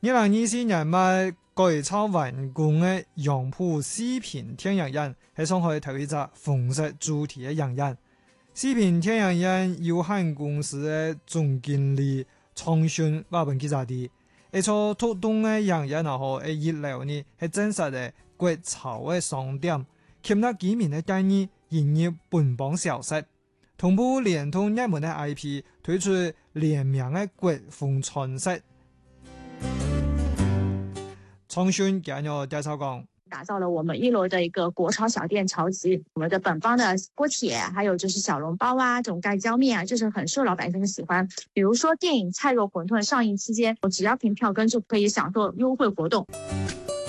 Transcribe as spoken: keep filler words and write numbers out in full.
二零二四年咪改抄完工嘅楊浦視頻電影院喺上海頭一隻紅色主題嘅影院。視頻電影院有限公司嘅總經理創訊話本記者啲，一座突動嘅影院然後喺一樓呢係真實嘅國潮嘅商店，吸納居民嘅建議營業本幫消息，同步連同熱門嘅 I P 推出聯名嘅國風傳說。創訊今日調查講， 打造了我們一樓的一個國潮小店潮集，我們的本幫的鍋貼，還有就是小籠包啊，這種蓋澆麵啊，就是很受老百姓的喜歡。比如說電影《菜肉餛飩》上映期間，我只要憑票根就可以享受優惠活動。